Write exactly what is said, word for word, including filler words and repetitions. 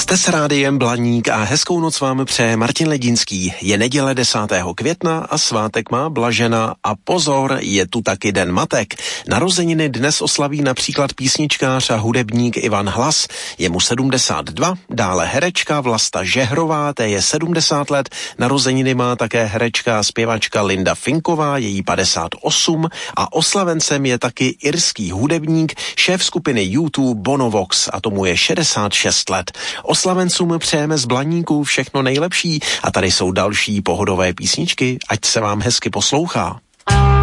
Jste s rádiem Blaník a hezkou noc vám přeje Martin Ledinský. Je neděle desátého května a svátek má Blažena a pozor, je tu taky Den matek. Narozeniny dnes oslaví například písničkář a hudebník Ivan Hlas, je mu sedmdesát dva, dále herečka Vlasta Žehrová, té je sedmdesát let, narozeniny má také herečka a zpěvačka Linda Finková, její padesát osm a oslavencem je taky irský hudebník, šéf skupiny U dva Bono Vox a tomu je šedesát šest let. Oslavencům přejeme z Blaníku všechno nejlepší a tady jsou další pohodové písničky, ať se vám hezky poslouchá.